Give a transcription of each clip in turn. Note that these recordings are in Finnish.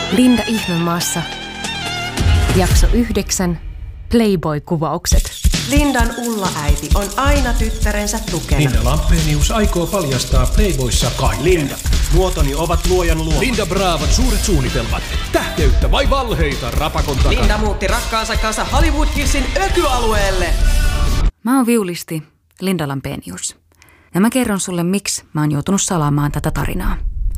Linda Ihmemaassa. Jakso 9. Playboy-kuvaukset. Lindan Ulla-äiti on aina tyttärensä tukena. Linda Lampenius aikoo paljastaa Playboyssa kaiken. Linda, muotoni ovat luojan luoma. Linda Braavan suuret suunnitelmat. Tähteyttä vai valheita rapakon takana. Linda muutti rakkaansa kanssa Hollywood Hillsin ökyalueelle. Mä oon viulisti Linda Lampenius. Ja mä kerron sulle, miksi mä oon joutunut salaamaan tätä tarinaa.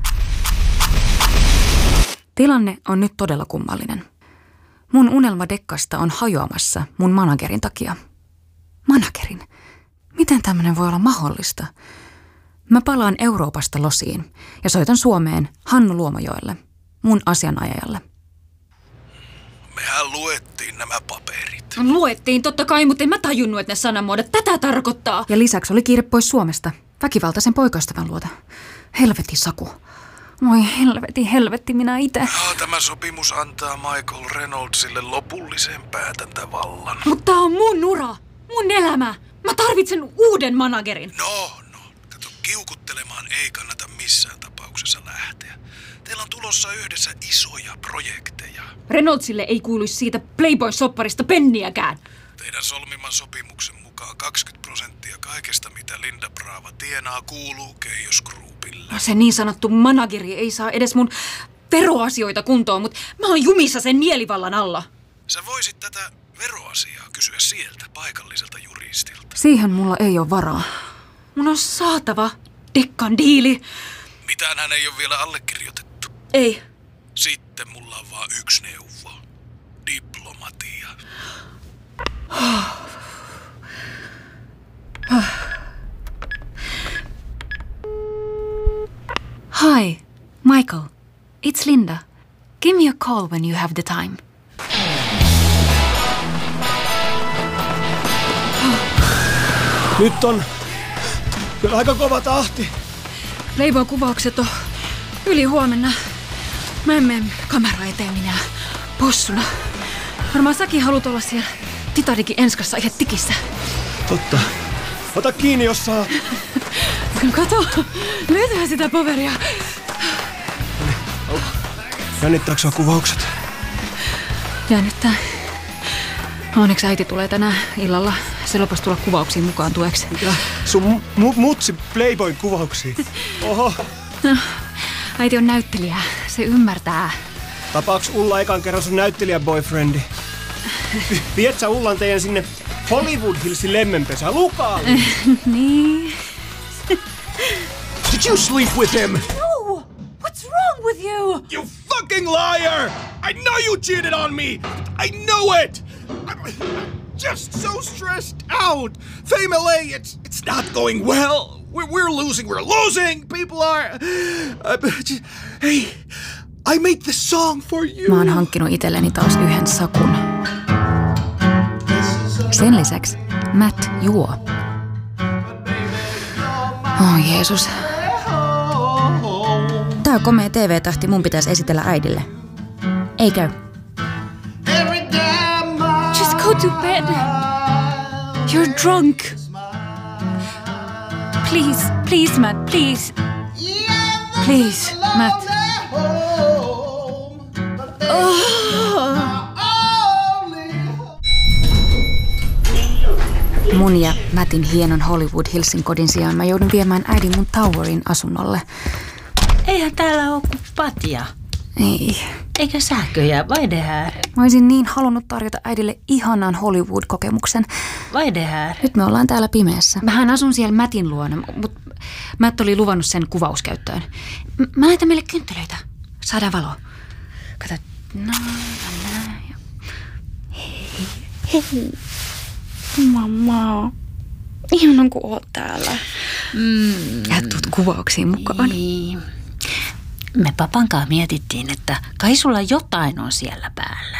Tilanne on nyt todella kummallinen. Mun unelma Dekkasta on hajoamassa mun managerin takia. Managerin? Miten tämmönen voi olla mahdollista? Mä palaan Euroopasta losiin ja soitan Suomeen Hannu Luomajoelle, mun asianajajalle. Mehän luettiin nämä paperit. Luettiin totta kai, mutta en mä tajunnut, että ne sanamuodot tätä tarkoittaa. Ja lisäksi oli kiire pois Suomesta, väkivaltaisen poikaystävän luota. Helvetin Saku. Moi helvetti minä itse. Tämä sopimus antaa Michael Reynoldsille lopullisen päätäntävallan. Mutta tää on mun ura, mun elämä. Mä tarvitsen uuden managerin. No, kato, kiukuttelemaan ei kannata missään tapauksessa lähteä. Teillä on tulossa yhdessä isoja projekteja. Reynoldsille ei kuuluisi siitä Playboy-sopparista penniäkään. Teidän solmiman sopimuksen mukaan 20% kaikesta, mitä Linda Brava tienaa, kuuluu Keijo Groupille. Se niin sanottu manageri ei saa edes mun veroasioita kuntoon, mutta mä oon jumissa sen mielivallan alla. Sä voisit tätä veroasiaa kysyä sieltä paikalliselta juristilta. Siihen mulla ei ole varaa. Mun on saatava Dekkan diili. Mitään hän ei ole vielä allekirjoitettu. Ei. Sitten mulla on vaan yksi neuvo. Diplomatia. Hi, Michael. It's Linda. Give me a call when you have the time. Nyt on kyllä aika kova tahti. Playboy-kuvaukset on yli huomenna. Mä en mene kamera eteen minä possuna. Varmaan säkin haluat olla siellä Titanicin enskassa ihan tikissä. Totta. Ota kiinni, jos saat. Kato, löytää sitä poveria. Jännittääkö sua kuvaukset? Jännittää. Onneksi äiti tulee tänään illalla. Se lupasi tulla kuvauksiin mukaan tueksi. Ja sun mutsi Playboy-kuvauksiin. Oho. No, äiti on näyttelijä. Se ymmärtää. Tapaaks Ulla ekan kerran sun näyttelijä-boyfriendi? Viet sä Ullan teidän sinne Hollywood Hillsin lemmenpesään Lukaan? Niin. Did you sleep with him? No! What's wrong with you? You fucking liar! I know you cheated on me! I know it! I'm just so stressed out! Fame LA, it's not going well! We're losing! People are... hey, I made this song for you! Mä oon hankkinut itselleni taas yhden Sakun. Sen lisäksi Matt juo. Oh Jeesus. Tää komea TV-tähti mun pitäisi esitellä äidille. Ei käy. Just go to bed. You're drunk. Please Matt, please. Please, Matt. Mun ja Mattin hienon Hollywood Hillsin kodin sijaan mä joudun viemään äidin mun Towerin asunnolle. Eihän täällä ole kuin patja. Ei. Eikä sähköjä, vai det här? Mä olisin niin halunnut tarjota äidille ihanan Hollywood-kokemuksen. Vai det här? Nyt me ollaan täällä pimeässä. Mähän asun siellä Mattin luona, mutta Matt oli luvannut sen kuvauskäyttöön. Mä laitan meille kynttilöitä. Saadaan valoa. Kato. No, hei. Mamma. Ihanan kun oot täällä. Ja tuut kuvauksiin mukaan. Niin. Me papankaan mietittiin, että kai sulla jotain on siellä päällä.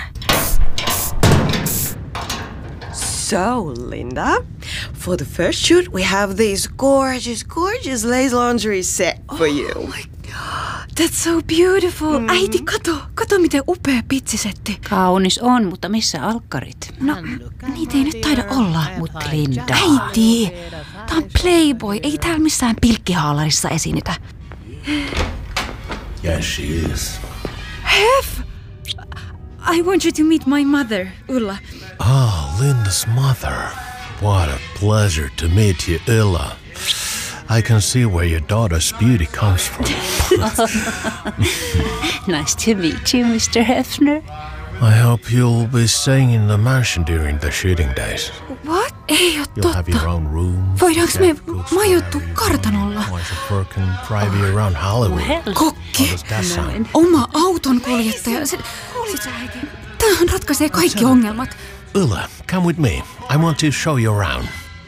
So, Linda, for the first shoot we have this gorgeous lace lingerie set for you. Oh my God, that's so beautiful. Äiti, kato miten upea pitsisetti. Kaunis on, mutta missä alkkarit? No, niitä ei nyt taida olla. Mut Linda. Äiti, tää on Playboy, ei täällä missään pilkkihaalarissa esiinnytä. Yes, she is. Hef! I want you to meet my mother, Ulla. Oh, Linda's mother. What a pleasure to meet you, Ulla. I can see where your daughter's beauty comes from. Nice to meet you, Mr. Hefner. I hope you'll be staying in the mansion during the shooting days. What? Ei oo You'll have your totta. own room. Voidaanko me chef cooks majoittua for you, kartanolla? my chauffeur can drive you around Hollywood. How Kokki. does that sound? Oma auton kuljettaja. Tämähän ratkaisee kaikki ongelmat. Ulla, come with me. I want to show you around.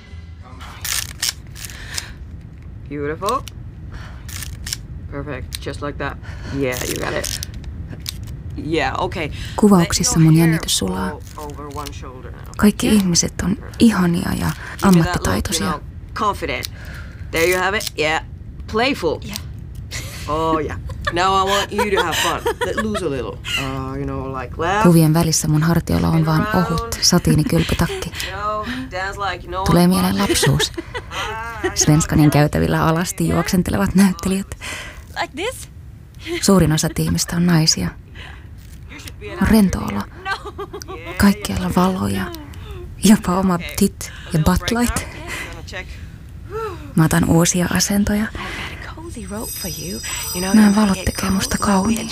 Beautiful. Perfect. Just like that. Yeah, you got it. Yeah, okay. Kuvauksissa mun jännitys sulaa. Over one shoulder now. Kaikki ihmiset on ihania ja Give me that ammattitaitoisia. look, confident. There you have it. Yeah. Playful. Yeah. Oh yeah. Now I want you to have fun. Let loose a little. Like laugh. Kuvien välissä mun hartiolla on vaan ohut satiinikylpytakki. Dance like Tulee mieleen lapsuus. Svenskanin käytävillä alasti juoksentelevat näyttelijät. Like this? Suurin osa tiimistä on naisia. On rento olo. Kaikkialla valoja. Jopa oma tit ja butt light. Mä otan uusia asentoja. Nämä valot tekee musta kauniin.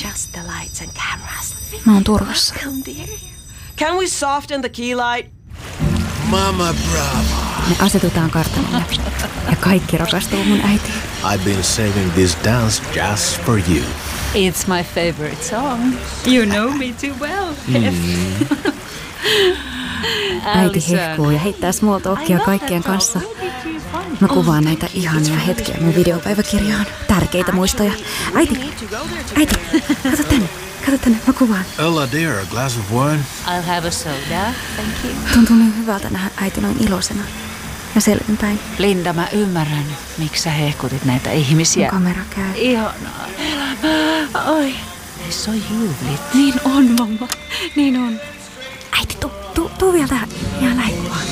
Mä oon turvassa. Can we soften the key light? Mama Brava. Me asetutaan kartanolle. Ja kaikki rakastuu mun äitiin. I've been saving this dance just for you. It's my favorite song. You know me too well. Äiti hehkuu ja heittää small talkia kaikkien kanssa. Mä kuvaan näitä ihania hetkiä mun videopäiväkirjaan. Tärkeitä muistoja. Äiti, kato tänne, mä kuvaan. Ulla dear, a glass of wine? I'll have a soda, thank you. Tuntuu niin hyvältä nähdä äiti noin iloisena. Ja selvinpäin. Linda, mä ymmärrän, miksi sä hehkutit näitä ihmisiä. Kamera käy. Ihanaa elämää. Oi, ne so juhlit. Niin on, mamma. Niin on. Äiti, tuu vielä tähän. Ihan lähikuvaan.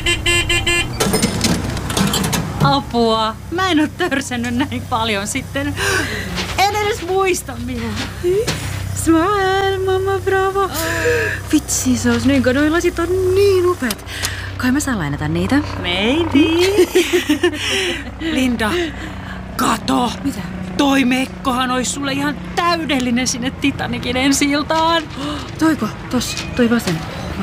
Apua. Mä en oo törsännyt näin paljon sitten. En edes muista minua. Smile, mamma bravo. Vitsi, se olisi niin, noi lasit on niin upeat. Kai mä saan lainata niitä. Maybe. Linda, kato. Mitä? Toi mekkohan olisi sulle ihan täydellinen sinne Titanicin ensi-iltaan. Toiko? Tossa, toi vasen.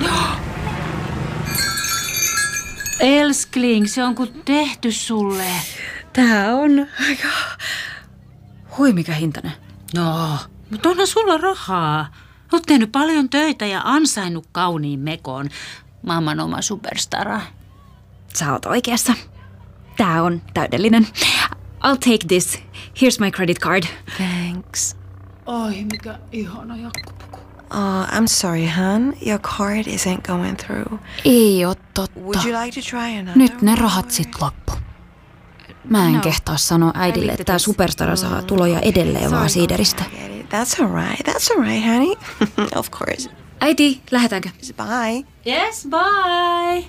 Elskling, se on kuin tehty sulle. Tää on aika... Hui, mikä hintainen. No, mutta onhan sulla rahaa. Oot tehnyt paljon töitä ja ansainnut kauniin mekon. Maailman oma superstara. Sä oot oikeassa. Tää on täydellinen. I'll take this. Here's my credit card. Thanks. Ai, mikä ihana jakkupuku. Oh, I'm sorry, hon. Your card isn't going through. Ei oo totta. Would you like to try another? Nyt ne rahat sit loppu. Mä en kehtaa sanoa äidille, että tää superstara saa tuloja edelleen vaan siideristä. That's all right, honey. Of course. Äiti, lähdetäänkö? Bye. Yes, bye.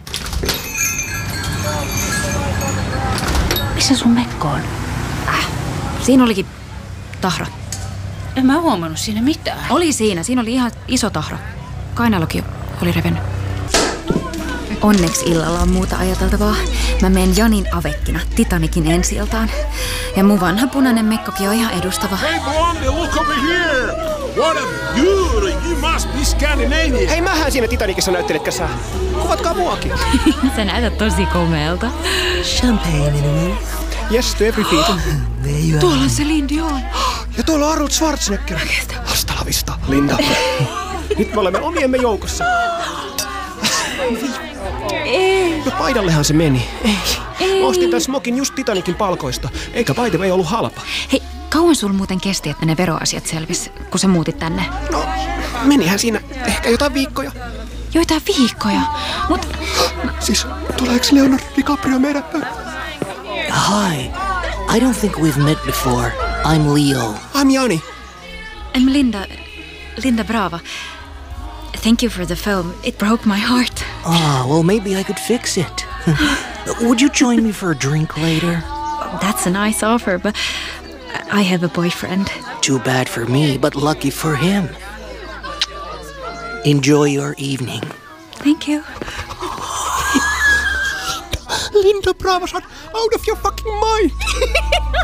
Missä sun mekko on? Siinä olikin tahra. En mä huomannut siinä mitään. Oli siinä oli ihan iso tahra. Kainalokin oli revennyt. Onneksi illalla on muuta ajateltavaa. Mä menen Janin avekkina Titanicin ensi-iltaan. Ja mun vanha punainen mekkokin on ihan edustava. Hey, Blondie, look over here! What a beauty! You must be Scandinavian! Hei, mähän siinä Titanicissa näytteletkö sä? Kuvatkaa muakin. Sä näytät tosi komealta. Champagne in a minute. Yes to every feet. Tuolla se Lindy on. Ja tuolla on Arnold Schwarzenegger. Hasta la vista, Linda. Nyt me olemme omiemme joukossa. Ei. No paidallehan se meni. Ei. Mä ostin tän smokin just Titanicin palkoista. Eikä by the way ollut halpa. Hei, kauan sul muuten kesti, että ne veroasiat selvis, kun sä muutit tänne? No, menihän siinä ehkä jotain viikkoja. Joitain viikkoja, mut... Siis, tuleeko Leonardo DiCaprio meidän päin? Hi. I don't think we've met before. I'm Leo. I'm Jani. I'm Linda Brava. Thank you for the film. It broke my heart. Well, maybe I could fix it. Would you join me for a drink later? That's a nice offer, but I have a boyfriend. too bad for me, but lucky for him. Enjoy your evening. Thank you. Linda Bravos, out of your fucking mind.